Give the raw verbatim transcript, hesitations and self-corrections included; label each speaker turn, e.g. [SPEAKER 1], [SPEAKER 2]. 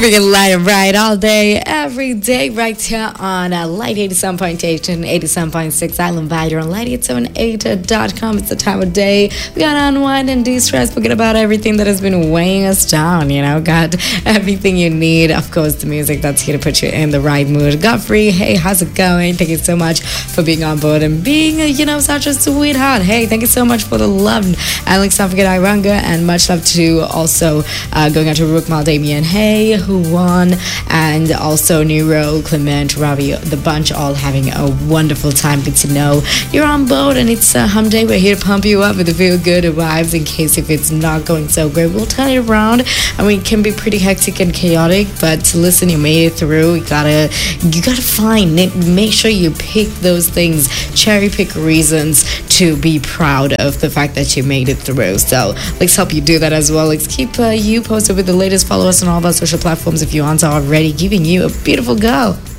[SPEAKER 1] Keeping it light and bright all day, every day, right here on uh, Light eighty-seven point eight and eighty-seven point six Island Value on light eight seven eight dot com. It's the time of day we gotta unwind and de-stress, forget about everything that has been weighing us down, you know, got everything you need. Of course, the music that's here to put you in the right mood. Godfrey, hey, how's it going? Thank you so much for being on board and being, uh, you know, such a sweetheart. Hey, thank you so much for the love. And let's not forget Iranga, and much love to also uh, going out to Rook Maldamian, hey, who won, and also Nero, Clement, Ravi, the bunch, all having a wonderful time. Good to know you're on board, and it's a hum day. We're here to pump you up with the feel good vibes in case if it's not going so great. We'll turn it around. I mean, it can be pretty hectic and chaotic, but listen, you made it through. You gotta, you gotta find it. Make sure you pick those things, cherry pick reasons to be proud of the fact that you made it through. So let's help you do that as well. Let's keep uh, you posted with the latest. Follow us on all of our social platforms if you aren't already, giving you a beautiful go.